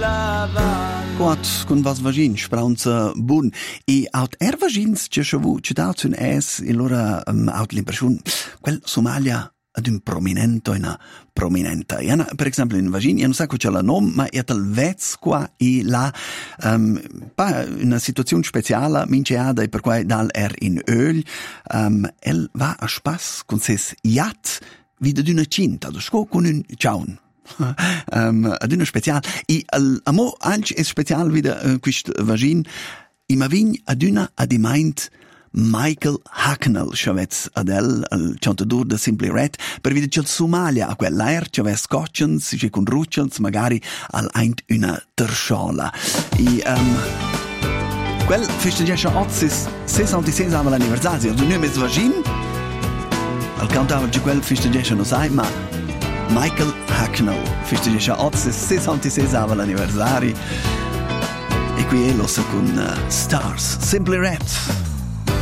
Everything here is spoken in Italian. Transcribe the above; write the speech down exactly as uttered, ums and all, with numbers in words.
Quat con vas vagin spraunza bun e aut er vagins che schavu citaut un es e lora um, aut l'impression quel Somalia ad un prominente una prominenta. Iana, per esempio in vagin, io non so c'è la nom, ma è tal vez qua e la um, pa una situazione speciale minceada e per cui dal er in öl um, el va a spas con ses yacht vida d'una cinta, do sco con un ciaun. um, ad una special e al amo anche è special wieder uh, quist vagin i ma vign ad una adiment Michael Hacknell chavets adel al chantadur de Simply Red per videre c'è Somalia a quell'air c'aveva scotchens c'è con ruchels magari al eint una terschola e um, quel festeggia oggi sessantasei l'anniversario del nome vagin al cantava di quel festeggia non sai ma Michael Hacknell festeggia oggi sessantasei l'anniversario e qui è lo con uh, Stars Simply Red.